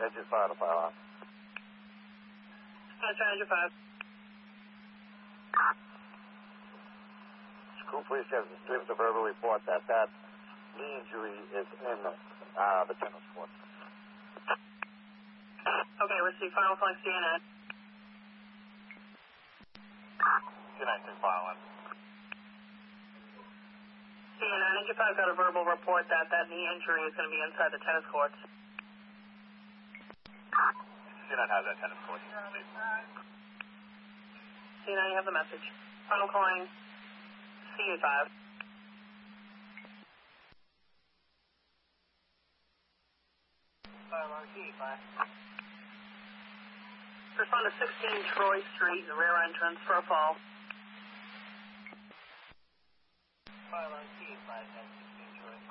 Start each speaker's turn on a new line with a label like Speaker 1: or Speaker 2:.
Speaker 1: Engine 5 to fire on.
Speaker 2: Engine 5.
Speaker 1: School police has given a verbal report that knee injury is in the tennis court.
Speaker 2: Okay, receive final calling CNN.
Speaker 1: CNN to file on.
Speaker 2: CNN, Engine 5 got a verbal report that knee injury is going to be inside the tennis courts.
Speaker 1: CNN has that tennis court.
Speaker 2: CNN, you have the message. Final calling CA5. Respond to 16 Troy Street, the rear entrance for a fall.
Speaker 3: Fire on CA5.